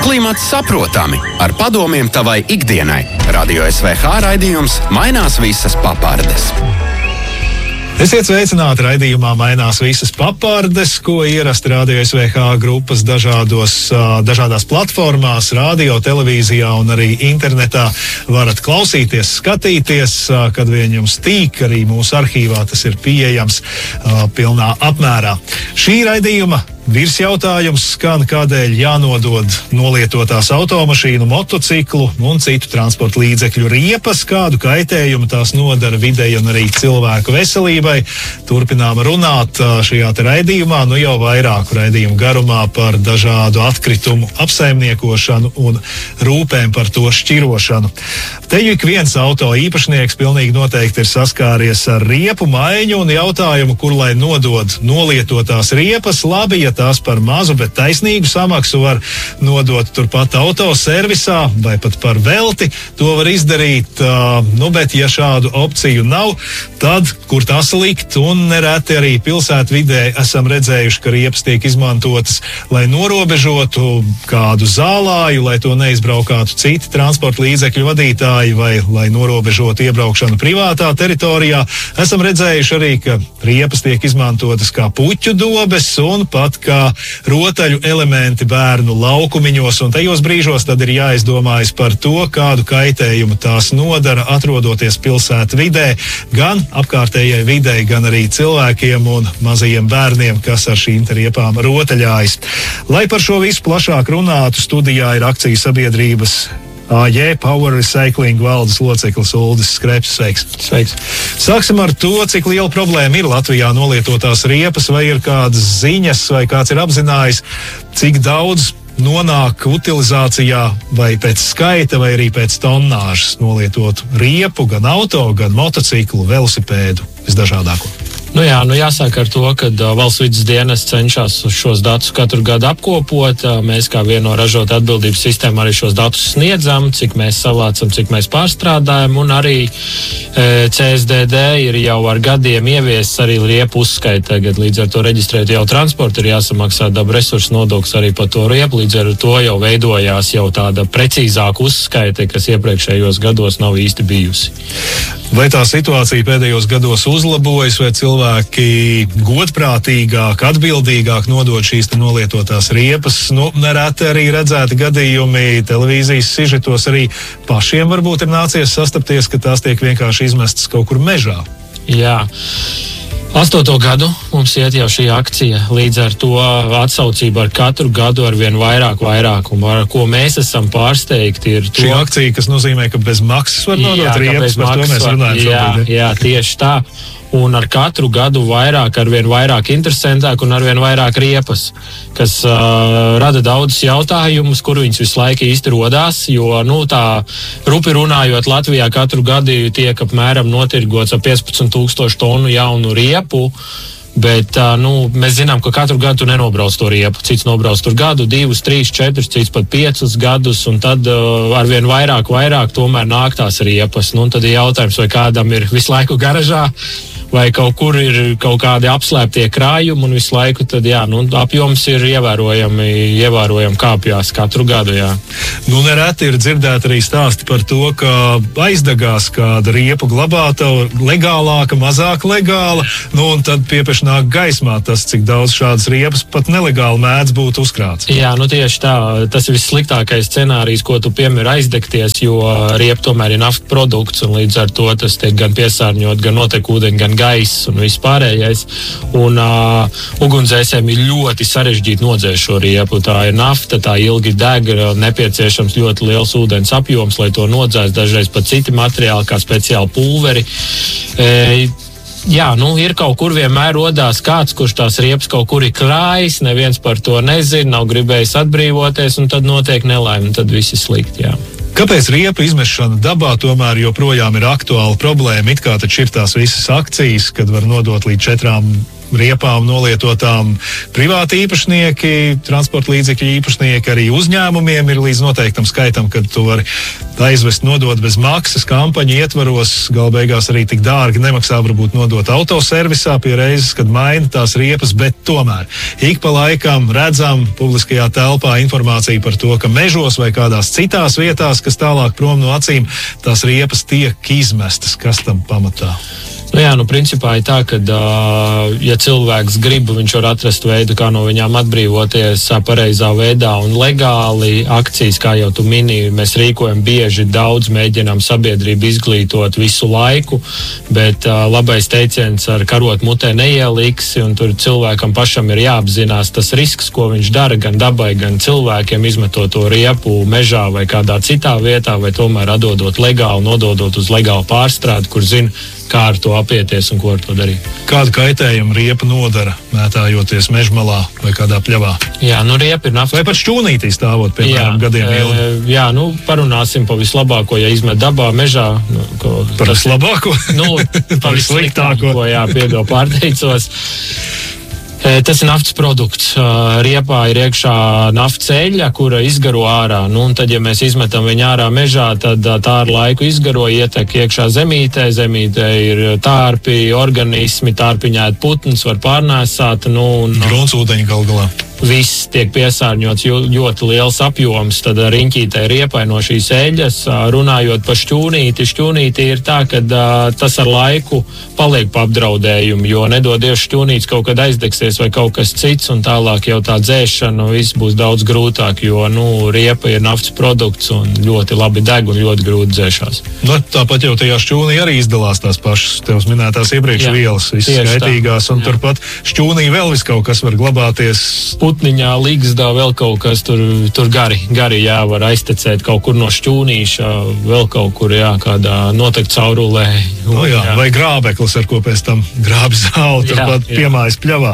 Klimats saprotami ar padomiem tavai ikdienai. Radio SVH raidījums Mainās visas papardes. Esiet sveicināti raidījumā Mainās visas papardes, ko ierasti Radio SVH grupas dažādās platformās, radio, televīzijā un arī internetā varat klausīties, skatīties, kad vien jums tīk, arī mūsu arhīvā tas ir pieejams pilnā apmērā. Šī raidījuma virsjautājums skan, kādēļ jānodod nolietotās automašīnu, motociklu un citu transporta līdzekļu riepas, kādu kaitējumu tās nodara videi un arī cilvēku veselībai. Turpinām runāt šajā raidījumā, jau vairāku raidījumu garumā par dažādu atkritumu apsaimniekošanu un rūpēm par to šķirošanu. Te ik viens auto īpašnieks pilnīgi noteikti ir saskāries ar riepu maiņu un jautājumu, kur lai nodod nolietotās riepas. Labi, ja tās par mazu, bet taisnīgu samaksu var nodot turpat autoservisā vai pat par velti. To var izdarīt, bet ja šādu opciju nav, tad kur tās likt? Un nereti arī pilsētvidē esam redzējuši, ka riepas tiek izmantotas, lai norobežotu kādu zālāju, lai to neizbraukātu citi transporta līdzekļu vadītāji vai lai norobežotu iebraukšanu privātā teritorijā. Esam redzējuši arī, ka riepas tiek izmantotas kā puķu dobes un pat kā rotaļu elementi bērnu laukumiņos, un tajos brīžos tad ir jāizdomājas par to, kādu kaitējumu tās nodara, atrodoties pilsētvidē, gan apkārtējai videi, gan arī cilvēkiem un mazajiem bērniem, kas ar šīm riepām rotaļājas. Lai par šo visu plašāk runātu, studijā ir akciju sabiedrības AJ Power Recycling valdes loceklis Uldis Skrebs. Sveiks. Sveiks. Sāksim ar to, cik liela problēma ir Latvijā nolietotās riepas, vai ir kādas ziņas, vai kāds ir apzinājis, cik daudz nonāk utilizācijā vai pēc skaita, vai arī pēc tonnāžas nolietotu riepu, gan auto, gan motociklu, velosipēdu, visdažādāko. Jāsāk ar to, ka valsts vides dienas cenšas šos datus katru gadu apkopot. Mēs kā viena no ražotāju atbildības sistēma arī šos datus sniedzam, cik mēs savācam, cik mēs pārstrādājam, un arī CSDD ir jau ar gadiem ieviesis arī riepu uzskaitu. Tagad līdz ar to reģistrēt jau transportu ir jāsamaksā daba resursu nodoklis arī par to riepu. Līdz ar to jau veidojās jau tāda precīzāka uzskaite, kas iepriekšējos gados nav īsti bijusi. Vai tā situācija pēdējos gados uzlabojas, vai cilvēki godprātīgāk, atbildīgāk nodod šīs nolietotās riepas? Nereti arī redzēti gadījumi televīzijas sižetos, arī pašiem varbūt ir nācies sastapties, ka tās tiek vienkārši izmestas kaut kur mežā. Jā. 8. gadu mums iet jau šī akcija, līdz ar to atsaucība ar katru gadu ar vien vairāk, un ar ko mēs esam pārsteigti ir to. Šī akcija, kas nozīmē, ka bez maksas var nodot riepas, par to mēs runājam šobrīd. Jā, tieši tā. Un ar katru gadu vairāk, ar vien vairāk interesantāk un ar vien vairāk riepas, kas rada daudzus jautājumus, kur viņas visu laiku īsti rodās, jo, tā rupi runājot, Latvijā katru gadu tiek apmēram notirgots ap 15,000 tonu jaunu riepu, bet mēs zinām, ka katru gadu tu nenobrauc to riepu. Cits nobrauc tur gadu, 2, 3, 4, cits pat 5 gadus, un tad ar vien vairāk tomēr nāk tās riepas. Tad ir jautājums, vai kādam ir visu laiku garažā, vai kaut kur ir kaut kādi apslēptie krājumi, un visu laiku tad, apjoms ir ievērojami kāpjās katru gadu, jā. Nereti ir dzirdēt arī stāsti par to, ka aizdegās kāda riepu glabātava, legālāka, mazāk legāla, un tad piepešnāk gaismā tas, cik daudz šādas riepas pat nelegāli mēdz būt uzkrāts. Jā, tieši tā. Tas ir vissliktākais scenārijs, ko tu piemēri aizdegties, jo riepa tomēr ir nafta produkts, un līdz ar to tas tiek gan piesārņot, gan notiek ūdeņi, gan gaiss un viss pārējais. Un ugunsdzēsējiem ir ļoti sarežģīti nodzēst šo riepu. Tā ir nafta, tā ilgi deg, nepieciešams ļoti liels ūdens apjoms, lai to nodzēst, dažreiz pat citi materiāli, kā speciāli pulveri. Ir kaut kur vienmēr rodās kāds, kurš tās riepas kaut kur ir krājis, neviens par to nezina, nav gribējis atbrīvoties, un tad notiek nelaime, un tad viss ir slikti, jā. Kāpēc riepu izmešana dabā tomēr joprojām ir aktuāla problēma? It kā taču ir tās visas akcijas, kad var nodot līdz 4 riepām nolietotām privāti īpašnieki, transporta līdzekļu īpašnieki, arī uzņēmumiem ir līdz noteiktam skaitam, kad tu vari aizvest, nodot bez maksas, kampaņu ietvaros, gala beigās arī tik dārgi nemaksā varbūt nodot autoservisā pie reizes, kad maina tās riepas, bet tomēr ik pa laikam redzam publiskajā telpā informāciju par to, ka mežos vai kādās citās vietās, kas tālāk prom no acīm, tās riepas tiek izmestas. Kas tam pamatā? Principā ir tā, ka, ja cilvēks grib, viņš var atrast veidu, kā no viņām atbrīvoties pareizā veidā un legāli. Akcijas, kā jau tu minēji, mēs rīkojam bieži, daudz mēģinām sabiedrību izglītot visu laiku, bet labais teiciens ar karot mutē neieliksi, un tur cilvēkam pašam ir jāapzinās tas risks, ko viņš dara gan dabai, gan cilvēkiem, izmetot to riepu mežā vai kādā citā vietā, vai tomēr atdodot legāli, nododot uz legālu pārstrādi, kur zina, kā ar to apieties un ko ar to darīt. Kādu kaitējumu riepa nodara, mētājoties mežmalā vai kādā pļavā? Jā, riepa ir naftas. Vai pat šķūnītī stāvot, piemēram, gadiem ilgi? Parunāsim pa vislabāko, ja izmet dabā, mežā. Par vislabāko? Pa vissliktāko, piedod, pārteicos. Tas ir naftas produkts. Riepā ir iekšā naftas eļļa, kura izgaro ārā. Un tad, ja mēs izmetam viņu ārā mežā, tad tā ar laiku izgaro, ietek iekšā zemītē. Zemītē ir tārpi, organismi, tārpiņā ēd putns, var pārnēsāt. Gruntsūdeņi gal galā. Viss tiek piesārņots ļoti liels apjoms, tad riņķītai riepai no šīs eļļas. Runājot par šķūnīti, šķūnīti ir tā, ka tas ar laiku paliek pa apdraudējumu, jo nedodies šķūnītis kaut kad aizdegsies vai kaut kas cits, un tālāk jau tā dzēšana viss būs daudz grūtāk, jo riepa ir naftas produkts un ļoti labi deg un ļoti grūti dzēšās. Tāpat jau tajā šķūnī arī izdalās tās pašas tevs minētās iepriekš vielas, visas skaitīgās, un turpat šķūnī vēl viss kaut kas var glabāties. Putniņā, ligzdā, vēl kaut kas tur gari var aiztecēt kaut kur no šķūnīša, vēl kaut kur, kādā noteikti caurulē. Vai grābeklis, ar ko pēc tam grābi zāli, turpat piemājas pļavā.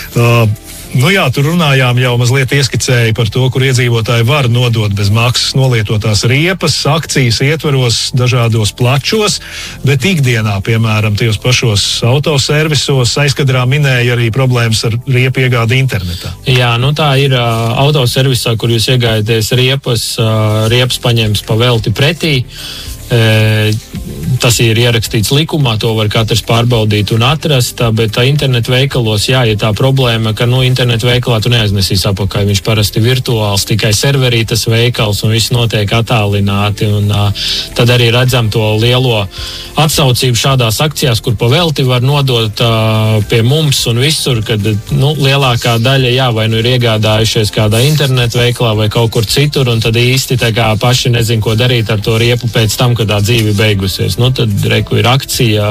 Tur runājām jau mazliet ieskicēja par to, kur iedzīvotāji var nodot bez maksas nolietotās riepas, akcijas ietvaros dažādos plačos, bet ikdienā, piemēram, tajos pašos autoservisos, aizkadrā minēja arī problēmas ar riepu iegādi internetā. Jā, tā ir autoservisā, kur jūs iegājaties riepas paņems pa velti pretī. Tas ir ierakstīts likumā, to var katrs pārbaudīt un atrast, bet internetu veikalos, ir tā problēma, ka internetu veikalā tu neaiznesīs apakaļ, viņš parasti virtuāls, tikai serverī tas veikals un viss notiek attālināti, un tad arī redzam to lielo atsaucību šādās akcijās, kur pa velti var nodot pie mums un visur, kad lielākā daļa, vai ir iegādājušies kādā internetu veikalā vai kaut kur citur, un tad īsti tā kā paši nezin, ko darīt ar to riepu pēc tam, kad tā dzīve beigusies. Tad reku ir akcija,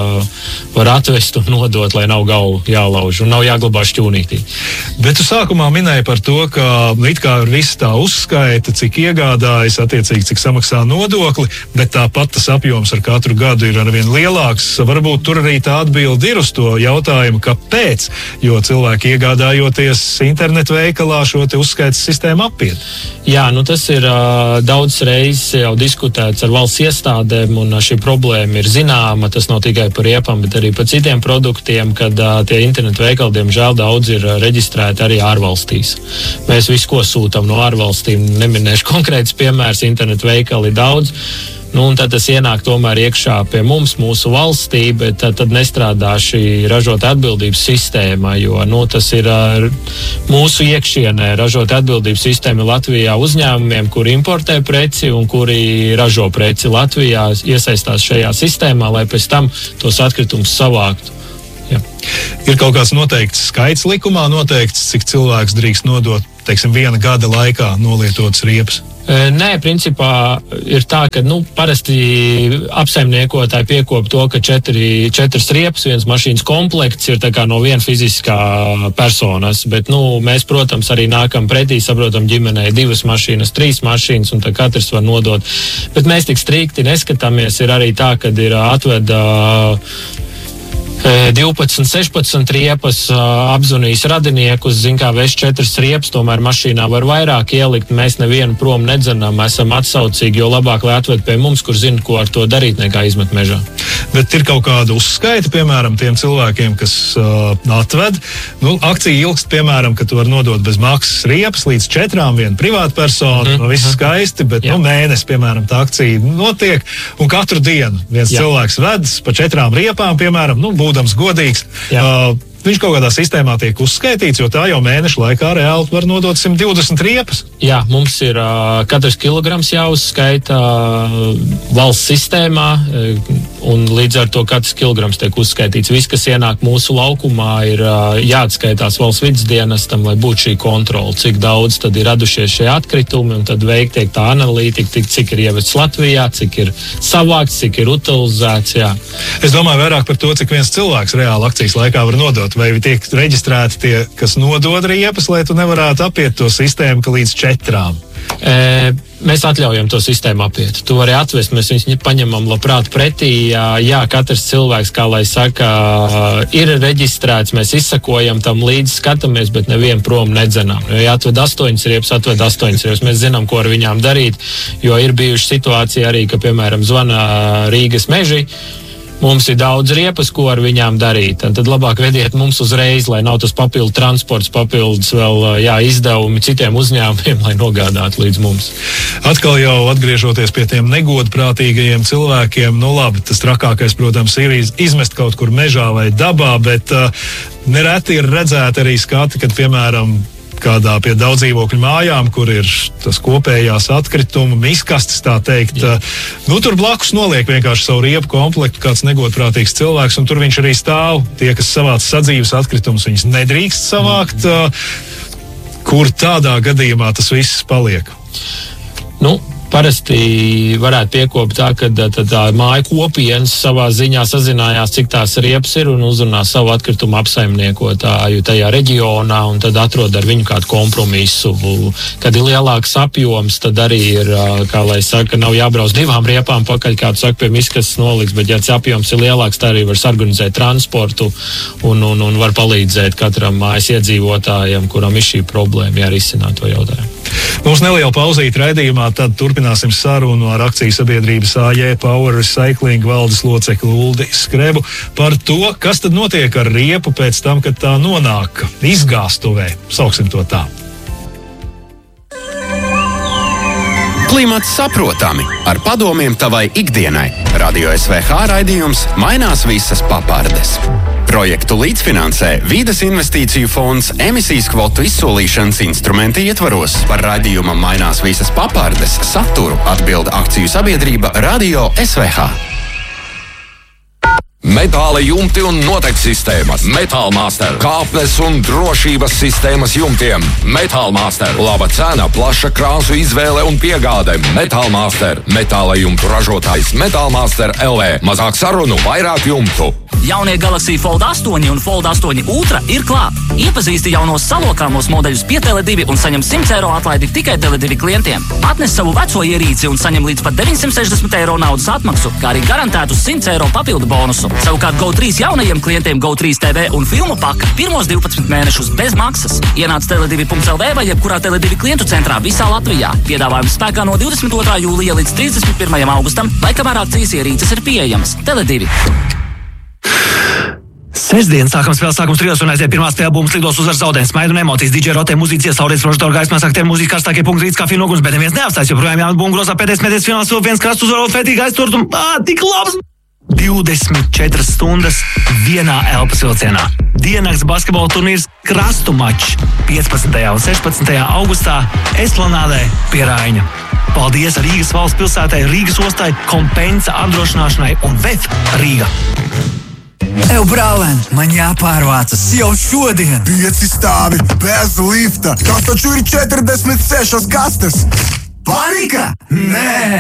var atvest un nodot, lai nav galvu jālauž un nav jāglabā šķūnītī. Bet tu sākumā minēji par to, ka it kā ir viss tā uzskaita, cik iegādājas, attiecīgi, cik samaksā nodokli, bet tāpat tas apjoms ar katru gadu ir arvien lielāks. Varbūt tur arī tā atbilde ir uz to jautājumu, kāpēc, jo cilvēki iegādājoties internetu veikalā šo te uzskaitas sistēmu apiet. Jā, tas ir daudz reizes jau diskutēts ar valsts iestādēm, un šī problēma ir zināma. Tas nav tikai par riepām, bet arī par citiem produktiem, kad tie internetu veikali, diemžēl, daudz ir reģistrēti arī ārvalstīs. Mēs visu, ko sūtam no ārvalstīm, neminēšu konkrēts piemērs, internetu veikali daudz. Un tad tas ienāk tomēr iekšā pie mums, mūsu valstī, bet tad nestrādā šī ražotāja atbildības sistēma, jo tas ir mūsu iekšienē. Ražotāja atbildības sistēma Latvijā uzņēmumiem, kuri importē preci un kuri ražo preci Latvijā, iesaistās šajā sistēmā, lai pēc tam tos atkritumus savāktu. Jā. Ir kaut kāds noteikts skaits likumā noteikts, cik cilvēks drīkst nodot, viena gada laikā nolietotas riepas? Nē, principā ir tā, ka parasti apsaimniekotāji piekop to, ka četras riepas, viens mašīnas komplekts ir tā kā no viena fiziskā personas, bet mēs, protams, arī nākam pretī, saprotam, ģimenei 2 mašīnas, 3 mašīnas, un tā katrs var nodot. Bet mēs tik strikti neskatāmies, ir arī tā, kad ir atveda 12, 16 riepas, apzvanījis radiniekus, zin kā veš 4 riepas, tomēr mašīnā var vairāk ielikt, mēs nevienu prom nedzenām, esam atsaucīgi, jo labāk, lai atved pie mums, kur zina, ko ar to darīt, nekā izmet mežā. Bet ir kaut kāda uzskaita, piemēram, tiem cilvēkiem, kas atved. Akcija ilgst, piemēram, ka tu var nodot bez maksas riepas līdz 4, viena privāta persona, viss skaisti, bet mēnesi, piemēram, tā akcija notiek, un katru dienu viens cilvēks ved pa 4 riepām, piemēram, būdams godīgs. Viņš kaut kādā sistēmā tiek uzskaitīts, jo tā jau mēneša laikā reāli var nodot 120 riepas. Jā, mums ir katrs kilograms jāuzskaita valsts sistēmā, un līdz ar to katrs kilograms tiek uzskaitīts. Viss, kas ienāk mūsu laukumā, ir jāatskaitās valsts vides dienestam, lai būtu šī kontrola, cik daudz tad ir radušies šie atkritumi, un tad veikt tiek tā analītika, cik ir ievests Latvijā, cik ir savākts, cik ir utilizēts. Jā. Es domāju vairāk par to, cik viens cilvēks reāli akcijas laikā var nodot. Vai tiek reģistrēti tie, kas nodod riepas, lai tu nevarētu apiet to sistēmu, ka līdz 4? Mēs atļaujam to sistēmu apiet. Tu vari atvest, mēs viņus paņemam labprāt pretī. Jā, katrs cilvēks, kā lai saka, ir reģistrēts, mēs izsakojam tam līdzi, skatāmies, bet nevienu prom nedzenām. Ja atved 8 riepas, atved 8 riepas. Mēs zinām, ko ar viņām darīt, jo ir bijuši situācija arī, ka, piemēram, zvana Rīgas meži. Mums ir daudz riepas, ko ar viņām darīt. Tad labāk vediet mums uzreiz, lai nav tas papildu transports, papildus vēl izdevumi citiem uzņēmumiem, lai nogādātu līdz mums. Atkal jau atgriežoties pie tiem negodprātīgajiem cilvēkiem, labi, tas trakākais, protams, ir izmest kaut kur mežā vai dabā, bet nereti ir redzēti arī skati, kad, piemēram, kādā pie daudzdzīvokļu mājām, kur ir tas kopējās atkritumu miskastes, tā teikt. Tur blakus noliek vienkārši savu riepu komplektu kāds negodprātīgs cilvēks, un tur viņš arī stāv. Tie, kas savāc sadzīves atkritumus, viņus nedrīkst savākt. Kur tādā gadījumā tas viss paliek? Parasti varētu piekopt tā, ka tā māja kopienas savā ziņā sazinājās, cik tās riepas ir, un uzrunā savu atkritumu apsaimniekotāju tajā reģionā, un tad atrod ar viņu kādu kompromisu. Kad ir lielāks apjoms, tad arī ir, kā lai saka, nav jābrauc 2 riepām pakaļ, kādu saka, pie miskastes noliks, bet ja tas apjoms ir lielāks, tā arī var sarganizēt transportu un var palīdzēt katram mājas iedzīvotājam, kuram ir šī problēma, risināt to jautājumu. Mums neliela pauzīte raidījumā, tad turpināsim sarunu ar akciju sabiedrības AJ Power Recycling valdes locekli Uldi Skrebu par to, kas tad notiek ar riepu pēc tam, kad tā nonāk izgāstuvē. Sauksim to tā. Klimats saprotami, ar padomiem tavai ikdienai. Radio SVH raidījums mainās visas papardes. Projektu līdzfinansē Vides investīciju fonds emisijas kvotu izsolīšanas instrumenta ietvaros. Par raidījuma mainās visas papardes saturu atbild akciju sabiedrība Radio SVH. Metāla jumti un noteku sistēmas. Metālmaster. Kāpnes un drošības sistēmas jumtiem. Metālmaster. Laba cena, plaša krāsu izvēle un piegāde. Metālmaster. Metāla jumtu ražotājs Metālmaster LV. Mazāk sarunu, vairāk jumtu. Jaunie Galaxy Fold 8 un Fold 8 Ultra ir klāt. Iepazīsti jaunos salokāmos modeļus pie Tele2 un saņem 100 eiro atlaidi tikai Tele2 klientiem. Atnes savu veco ierīci un saņem līdz pat 960 eiro naudas atmaksu, kā arī garantētu 100 eiro papildu bonusu. Savukārt GO3 jaunajiem klientiem GO3 TV un filmu paka pirmos 12 mēnešus bez maksas. Ienāc tele2.lv vai jebkurā Tele2 klientu centrā visā Latvijā. Piedāvājums spēkā no 22. jūlija līdz 31. augustam, vai kamēr akcijas ierīces ir pieejamas. Tele2. Sestdien sākam spēles sākums trijos un aiziet pirmā spēle būmas lidos uzvar zaudējums, smaidu un emocijas, DJ rotē mūziķis, iesaurēts prožitoru gaismās, aktieru mūzikas karstākie punkti rīts kā finogums, bet neviens neapstājas, joprojām jābūt bungrosā pēdējais mēdēs fināls, vēl viens krasts uzvarot fētīgi aizsturt un tik labs! 24 stundas vienā elpas vilcienā. Diennakts basketbola turnīrs Krastu mačs 15. un 16. augustā Esplanādē pie Raiņa. Paldies Rīgas valsts pilsētai, Rīgas ostai, Kompensa apdrošināšanai un VEF Rīga. Brālēn, man jāpārvācas jau šodien. 5 stāvi, bez lifta. Tas taču ir 46 kastes. Panika? Nē!